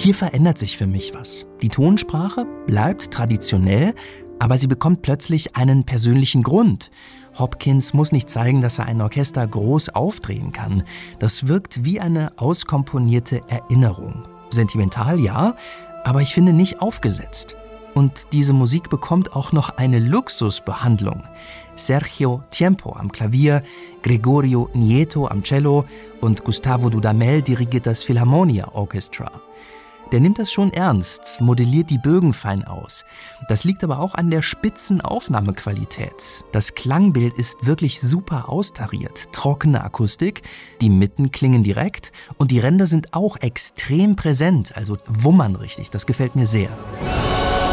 Hier verändert sich für mich was. Die Tonsprache bleibt traditionell, aber sie bekommt plötzlich einen persönlichen Grund. Hopkins muss nicht zeigen, dass er ein Orchester groß aufdrehen kann. Das wirkt wie eine auskomponierte Erinnerung. Sentimental, ja, aber ich finde nicht aufgesetzt. Und diese Musik bekommt auch noch eine Luxusbehandlung. Sergio Tiempo am Klavier, Gregorio Nieto am Cello und Gustavo Dudamel dirigiert das Philharmonia Orchestra. Der nimmt das schon ernst, modelliert die Bögen fein aus. Das liegt aber auch an der spitzen Aufnahmequalität. Das Klangbild ist wirklich super austariert, trockene Akustik, die Mitten klingen direkt und die Ränder sind auch extrem präsent, also wummern richtig, das gefällt mir sehr.